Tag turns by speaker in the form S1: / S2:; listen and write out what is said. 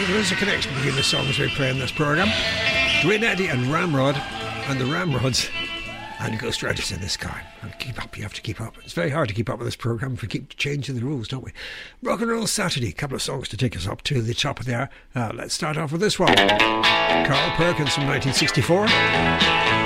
S1: There is a connection between the songs we play in this programme. Duane Eddy and Ramrod, and the Ramrods, and Ghost Riders in the Sky. And keep up, you have to keep up. It's very hard to keep up with this programme if we keep changing the rules, don't we? Rock and Roll Saturday, a couple of songs to take us up to the top of the hour. Let's start off with this one. Carl Perkins from 1964.